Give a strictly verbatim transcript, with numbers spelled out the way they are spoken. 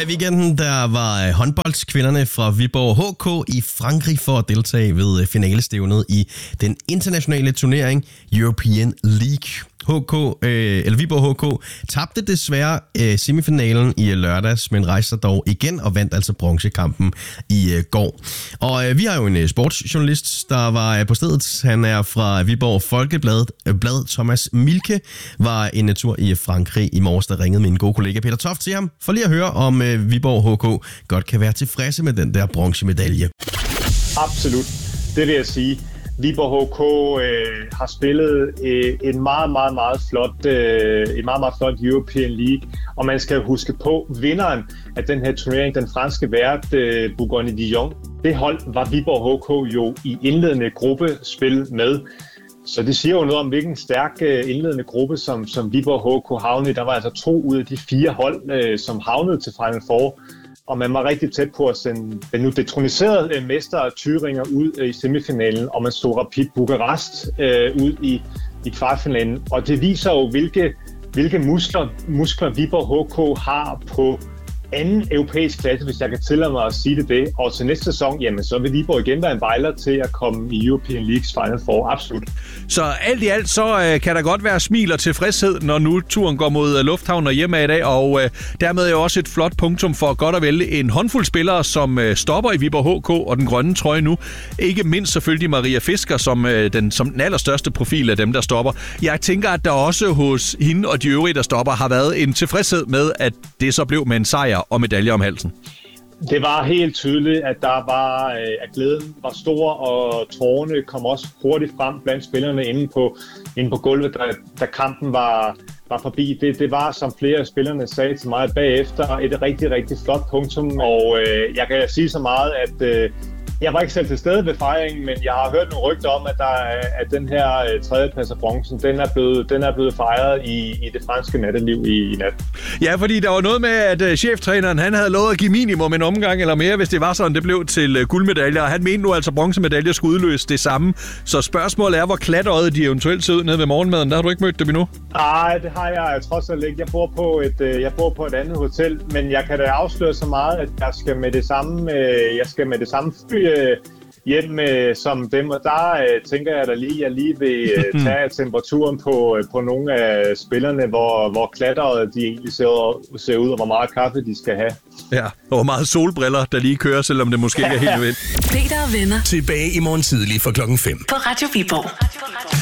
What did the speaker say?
i weekenden der var håndboldskvinderne fra Viborg H K i Frankrig for at deltage ved finalestævnet i den internationale turnering European League. H K, øh, eller Viborg H K tabte desværre øh, semifinalen i lørdags, men rejste sig dog igen og vandt altså bronzekampen i øh, går. Og øh, vi har jo en øh, sportsjournalist, der var øh, på stedet. Han er fra Viborg Folkeblad. Øh, blad. Thomas Mielke var en uh, tur i Frankrig i morges, der ringede min gode kollega Peter Toft til ham, for lige at høre, om øh, Viborg H K godt kan være tilfredse med den der bronzemedalje. Absolut, det vil jeg sige. Viborg H K øh, har spillet øh, en meget, meget, meget flot, øh, en meget, meget flot European League, og man skal huske på, vinderen af den her turnering, den franske vært øh, Bourgogne-Dijon, det hold var Viborg H K jo i indledende gruppespil med. Så det siger jo noget om, hvilken stærk øh, indledende gruppe, som, som Viborg H K havnede i. Der var altså to ud af de fire hold, øh, som havnede til Final Four. Og man var rigtig tæt på at sende den nu detroniserede øh, mester Thüringer ud øh, i semifinalen, og man stod Rapid Bukarest øh, ud i, i kvartfinalen. Og det viser jo, hvilke, hvilke muskler, muskler Viborg H K har på anden europæisk klasse, hvis jeg kan tillade mig at sige det det. Og til næste sæson, jamen, så vil Viborg igen være en bejler til at komme i European Leagues Final Four. Absolut. Så alt i alt, så øh, kan der godt være smil og tilfredshed, når nu turen går mod øh, Lufthavn og hjemme i dag. Og øh, dermed er jo også et flot punktum for godt at vælge en håndfuld spillere, som øh, stopper i Viborg H K og den grønne trøje nu. Ikke mindst selvfølgelig Maria Fisker, som, øh, den, som den allerstørste profil af dem, der stopper. Jeg tænker, at der også hos hende og de øvrige, der stopper, har været en tilfredshed med, at det så blev med en sejr og medalje om halsen. Det var helt tydeligt, at der var, at glæden var stor, og tårerne kom også hurtigt frem blandt spillerne inde på, inde på gulvet, da, da kampen var, var forbi. Det, det var, som flere af spillerne sagde til mig bagefter, et rigtig, rigtig flot punktum, og øh, jeg kan sige så meget, at øh, jeg var ikke selv til stede ved fejringen, men jeg har hørt nogle rygter om, at, der, at den her tredjeplads af bronzen, den er blevet, den er blevet fejret i, i det franske natteliv i, i nat. Ja, fordi der var noget med, at uh, cheftræneren han havde lovet at give minimum en omgang eller mere, hvis det var sådan, det blev til uh, guldmedaljer. Og han mente nu altså, at bronzemedaljer skulle udløse det samme. Så spørgsmålet er, hvor klatøjet de eventuelt ser ud nede ved morgenmaden. Der har du ikke mødt dem endnu? Nej, det har jeg trods alt ikke. Jeg bor på et, uh, jeg bor på et andet hotel, men jeg kan da afsløre så meget, at jeg skal med det samme, uh, jeg skal med det samme fly hjem øh, som dem, og der øh, tænker jeg da lige, at jeg lige vil øh, tage temperaturen på, øh, på nogle af spillerne, hvor, hvor klatteret de egentlig ser, ser ud, og hvor meget kaffe de skal have. Ja, og hvor meget solbriller, der lige kører, selvom det måske ikke er helt vildt. Peter og venner. Tilbage i morgen tidlig fra klokken fem. På Radio Viborg.